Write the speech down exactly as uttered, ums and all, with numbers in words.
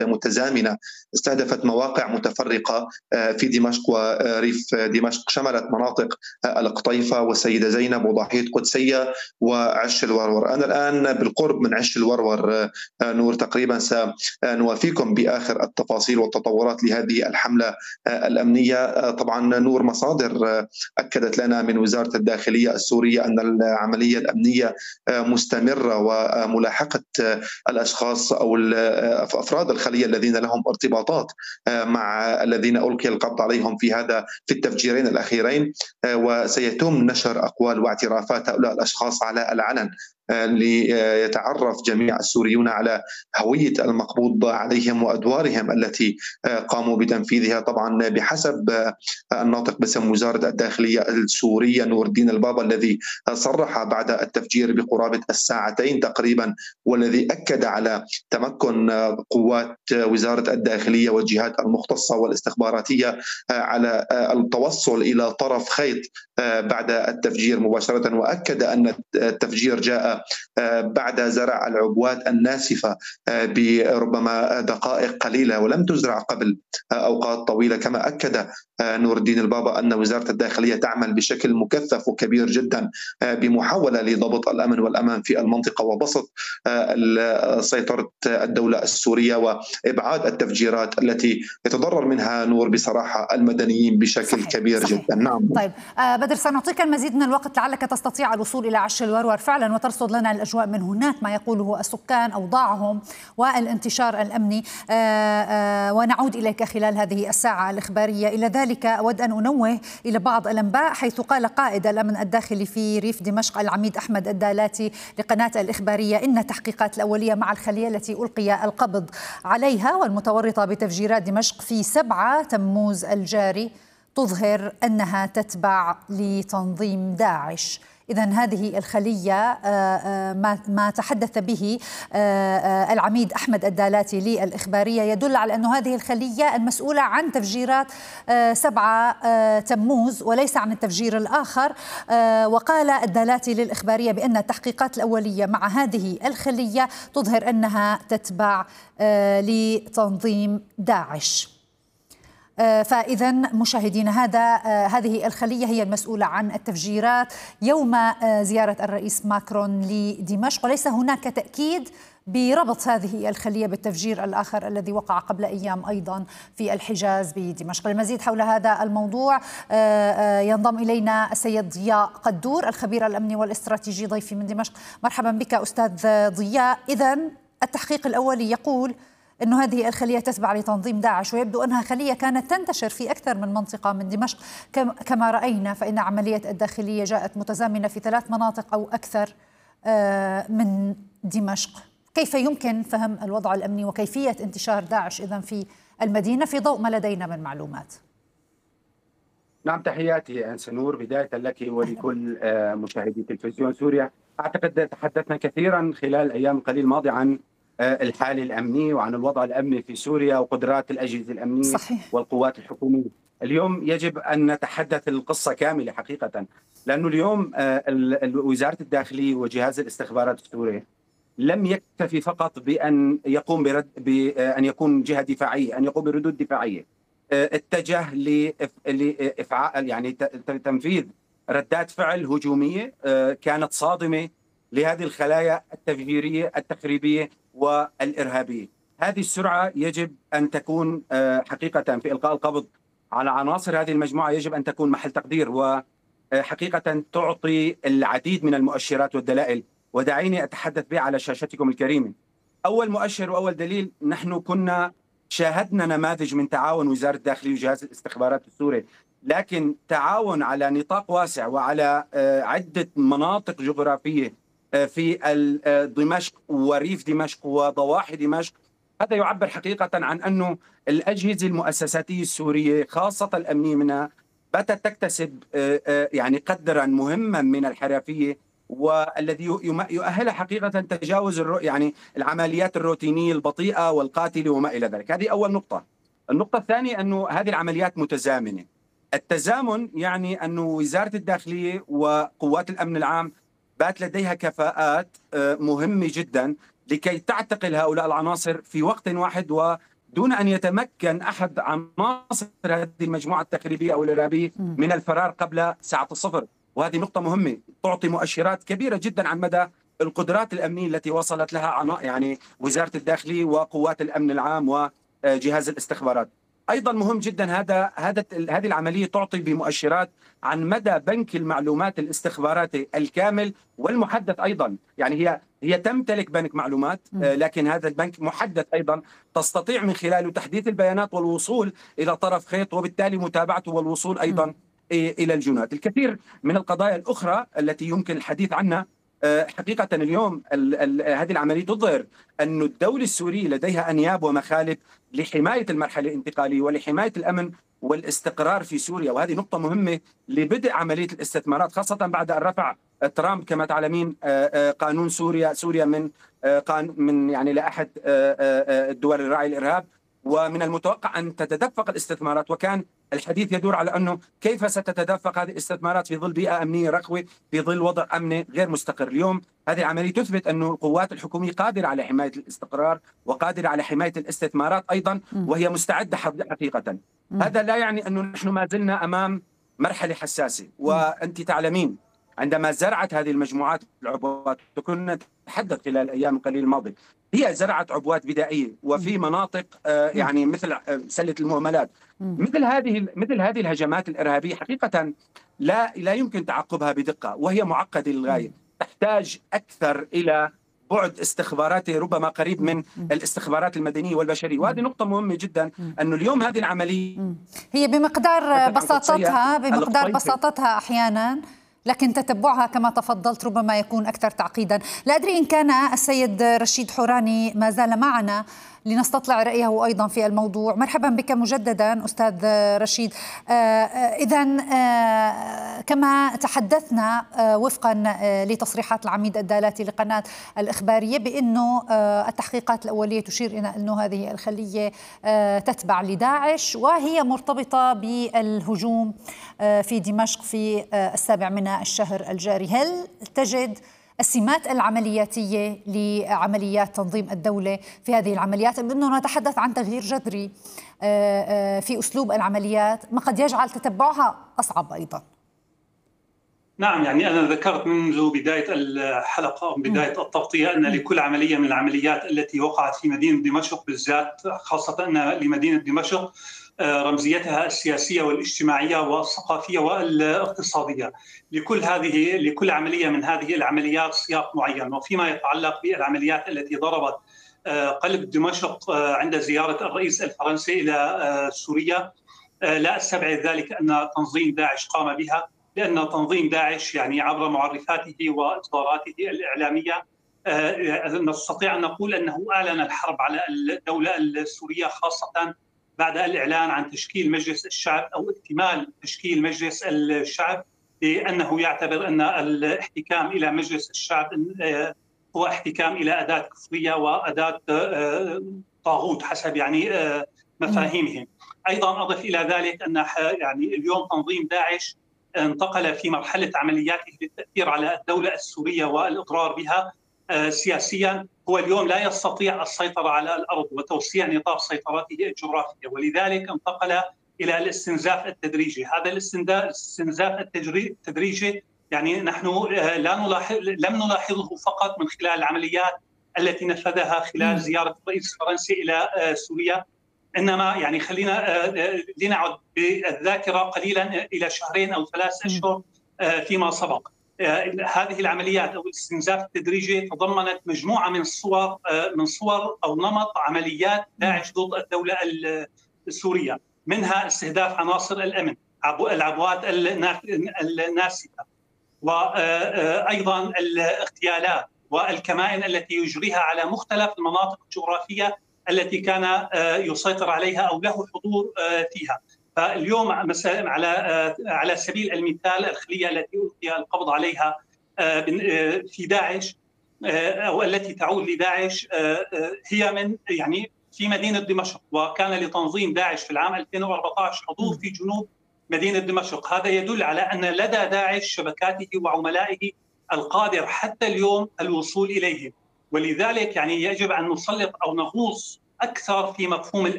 متزامنة استهدفت مواقع متفرقة في دمشق وريف دمشق، شملت مناطق القطيفة والسيدة زينب وضاحية قدسية وعش الورور. أنا الآن بالقرب من عش الورور نور، تقريبا سنوافيكم بآخر التفاصيل والتطورات لهذه الحملة الأمنية. طبعا نور، مصادر أكدت لنا من وزارة الداخلية السورية أن العملية الأمنية مستمرة، وملاحقة الأشخاص أو أفراد الخلية الذين لهم ارتباطات مع الذين ألقي القبض عليهم في هذا في التفجيرين الأخيرين، وسيتم نشر أقوال واعترافات هؤلاء الأشخاص على العلن ليتعرف جميع السوريون على هوية المقبوض عليهم وأدوارهم التي قاموا بتنفيذها. طبعا بحسب الناطق باسم وزارة الداخلية السورية نور الدين البابا، الذي صرح بعد التفجير بقرابة الساعتين تقريبا، والذي أكد على تمكن قوات وزارة الداخلية والجهات المختصة والاستخباراتية على التوصل إلى طرف خيط بعد التفجير مباشرة، وأكد أن التفجير جاء بعد زرع العبوات الناسفة بربما دقائق قليلة ولم تزرع قبل أوقات طويلة. كما أكد نور الدين البابا أن وزارة الداخلية تعمل بشكل مكثف وكبير جدا بمحاولة لضبط الأمن والأمان في المنطقة وبسط سيطرة الدولة السورية وإبعاد التفجيرات التي يتضرر منها نور بصراحة المدنيين بشكل صحيح. كبير صحيح. جدا. نعم. طيب آه بدر، سنعطيك المزيد من الوقت لعلك تستطيع الوصول إلى عش الورور فعلا وترصد لنا الأجواء من هناك، ما يقوله السكان، أوضاعهم والانتشار الأمني، آه آه ونعود إليك خلال هذه الساعة الإخبارية. إلى ذلك أود أن أنوه إلى بعض الأنباء، حيث قال قائد الأمن الداخلي في ريف دمشق العميد أحمد الدالاتي لقناة الإخبارية إن التحقيقات الأولية مع الخلية التي ألقي القبض عليها والمتورطة بتفجيرات دمشق في سبعة تموز الجاري تظهر أنها تتبع لتنظيم داعش. إذن هذه الخلية ما تحدث به العميد أحمد الدالاتي للإخبارية يدل على أن هذه الخلية المسؤولة عن تفجيرات سبعة تموز وليس عن التفجير الآخر. وقال الدالاتي للإخبارية بأن التحقيقات الأولية مع هذه الخلية تظهر أنها تتبع لتنظيم داعش. فإذا مشاهدينا، هذا هذه الخلية هي المسؤولة عن التفجيرات يوم زيارة الرئيس ماكرون لدمشق، وليس هناك تأكيد بربط هذه الخلية بالتفجير الآخر الذي وقع قبل أيام أيضا في الحجاز بدمشق. المزيد حول هذا الموضوع ينضم إلينا السيد ضياء قدور، الخبير الأمني والاستراتيجي، ضيفي من دمشق. مرحبا بك أستاذ ضياء. إذن التحقيق الأولي يقول أن هذه الخلية تتبع لتنظيم داعش، ويبدو أنها خلية كانت تنتشر في أكثر من منطقة من دمشق كما رأينا، فإن عملية الداخلية جاءت متزامنة في ثلاث مناطق أو أكثر من دمشق. كيف يمكن فهم الوضع الأمني وكيفية انتشار داعش إذن في المدينة في ضوء ما لدينا من معلومات؟ نعم، تحياتي أنسة نور، بداية لك ولكل مشاهدي تلفزيون سوريا. أعتقد تحدثنا كثيرا خلال الأيام القليلة الماضية عن الحالة الأمني وعن الوضع الأمني في سوريا وقدرات الأجهزة الأمنية صحيح. والقوات الحكومية. اليوم يجب أن نتحدث القصة كاملة حقيقة، لأنه اليوم وزارة الداخلية وجهاز الاستخبارات السوري لم يكتفي فقط بأن يقوم برد بأن يكون جهة دفاعية، أن يقوم بردود دفاعية، اتجه لإفعال يعني تنفيذ ردات فعل هجومية كانت صادمة لهذه الخلايا التفجيرية التخريبية والإرهابية. هذه السرعة يجب أن تكون حقيقة في إلقاء القبض على عناصر هذه المجموعة، يجب أن تكون محل تقدير وحقيقة تعطي العديد من المؤشرات والدلائل، ودعيني أتحدث بها على شاشتكم الكريمة. أول مؤشر وأول دليل، نحن كنا شاهدنا نماذج من تعاون وزارة الداخلية وجهاز الاستخبارات السوري، لكن تعاون على نطاق واسع وعلى عدة مناطق جغرافية في دمشق وريف دمشق وضواحي دمشق. هذا يعبر حقيقة عن أنه الأجهزة المؤسساتية السورية خاصة الأمنية منها باتت تكتسب يعني قدرا مهما من الحرفية، والذي يؤهلها حقيقة تجاوز يعني العمليات الروتينية البطيئة والقاتلة وما إلى ذلك. هذه أول نقطة. النقطة الثانية أنه هذه العمليات متزامنة. التزامن يعني أنه وزارة الداخلية وقوات الأمن العام بات لديها كفاءات مهمة جدا لكي تعتقل هؤلاء العناصر في وقت واحد دون أن يتمكن أحد عناصر هذه المجموعة التخريبية أو الإرهابية من الفرار قبل ساعة الصفر. وهذه نقطة مهمة تعطي مؤشرات كبيرة جدا عن مدى القدرات الأمنية التي وصلت لها يعني وزارة الداخلية وقوات الأمن العام وجهاز الاستخبارات. أيضا مهم جدا هذا هذا هذه العملية تعطي بمؤشرات عن مدى بنك المعلومات الاستخباراتي الكامل والمحدث أيضا. يعني هي هي تمتلك بنك معلومات، لكن هذا البنك محدث أيضا تستطيع من خلاله تحديث البيانات والوصول إلى طرف خيط، وبالتالي متابعته والوصول أيضا إلى الجنات. الكثير من القضايا الأخرى التي يمكن الحديث عنها حقيقة اليوم ال ال هذه العملية تظهر أن الدولة السورية لديها أنياب ومخالب لحماية المرحلة الانتقالية ولحماية الأمن والاستقرار في سوريا. وهذه نقطة مهمة لبدء عملية الاستثمارات، خاصة بعد أن رفع ترامب كما تعلمين قانون سوريا سوريا من من يعني لأحد الدول الراعي الإرهاب. ومن المتوقع أن تتدفق الاستثمارات، وكان الحديث يدور على أنه كيف ستتدفق هذه الاستثمارات في ظل بيئة أمنية رخوة، في ظل وضع أمني غير مستقر. اليوم هذه العملية تثبت أن القوات الحكومية قادرة على حماية الاستقرار وقادرة على حماية الاستثمارات أيضا، وهي مستعدة حقيقة. هذا لا يعني أنه نحن ما زلنا أمام مرحلة حساسة، وأنت تعلمين عندما زرعت هذه المجموعات العبوات، كنا نتحدث خلال الأيام القليلة الماضية، هي زرعت عبوات بدائية وفي مناطق يعني مثل سلة المهملات. مثل هذه مثل هذه الهجمات الإرهابية حقيقة لا لا يمكن تعقبها بدقة، وهي معقدة للغاية، تحتاج أكثر إلى بعد استخباراتي ربما قريب من الاستخبارات المدنية والبشرية. وهذه نقطة مهمة جدا، أنه اليوم هذه العملية هي بمقدار بساطتها بمقدار بساطتها أحيانا، لكن تتبعها كما تفضلت ربما يكون أكثر تعقيدا. لا أدري إن كان السيد رشيد حوراني ما زال معنا لنستطلع رأيه أيضا في الموضوع. مرحبا بك مجددا أستاذ رشيد. إذن كما تحدثنا وفقا لتصريحات العميد الدالاتي لقناة الإخبارية بأنه التحقيقات الأولية تشير إلى أنه هذه الخلية تتبع لداعش وهي مرتبطة بالهجوم في دمشق في السابع من الشهر الجاري. هل تجد السمات العملياتية لعمليات تنظيم الدولة في هذه العمليات، بأنه نتحدث عن تغيير جذري في أسلوب العمليات ما قد يجعل تتبعها أصعب أيضا؟ نعم، يعني أنا ذكرت منذ بداية الحلقة أو بداية التغطية أن لكل عملية من العمليات التي وقعت في مدينة دمشق بالذات، خاصة أن لمدينة دمشق رمزيتها السياسية والاجتماعية والثقافية والاقتصادية، لكل هذه لكل عملية من هذه العمليات سياق معين. وفيما يتعلق بالعمليات التي ضربت قلب دمشق عند زيارة الرئيس الفرنسي إلى سوريا، لا أستبعد ذلك أن تنظيم داعش قام بها، لأن تنظيم داعش يعني عبر معرفاته وإصداراته الإعلامية نستطيع أن نقول أنه أعلن الحرب على الدولة السورية، خاصة بعد الإعلان عن تشكيل مجلس الشعب أو اكتمال تشكيل مجلس الشعب، لأنه يعتبر أن الاحتكام إلى مجلس الشعب هو احتكام إلى أداة كفرية وأداة طاغوت حسب يعني مفاهيمهم. أيضا أضف إلى ذلك أن يعني اليوم تنظيم داعش انتقل في مرحلة عملياته للتأثير على الدولة السورية والإضرار بها سياسيا. هو اليوم لا يستطيع السيطرة على الأرض وتوسيع نطاق سيطرته الجغرافية، ولذلك انتقل إلى الاستنزاف التدريجي. هذا الاستنزاف التدريجي يعني نحن لا نلاحظ لم نلاحظه فقط من خلال العمليات التي نفذها خلال زيارة الرئيس الفرنسي إلى سوريا، إنما يعني خلينا لنعد بالذاكرة قليلا إلى شهرين أو ثلاث أشهر فيما سبق. هذه العمليات أو الاستنزاف التدريجي تضمنت مجموعة من الصور من صور أو نمط عمليات داعش ضد الدولة السورية، منها استهداف عناصر الأمن، العبوات الناسفة، وأيضا الاغتيالات والكمائن التي يجريها على مختلف المناطق الجغرافية التي كان يسيطر عليها أو له حضور فيها. فاليوم على على سبيل المثال الخلية التي ألقي القبض عليها في داعش أو التي تعود لداعش هي من يعني في مدينة دمشق، وكان لتنظيم داعش في العام ألفين وأربعة عشر حضور في جنوب مدينة دمشق. هذا يدل على أن لدى داعش شبكاته وعملائه القادر حتى اليوم الوصول إليهم، ولذلك يعني يجب أن نسلط أو نغوص أكثر في مفهوم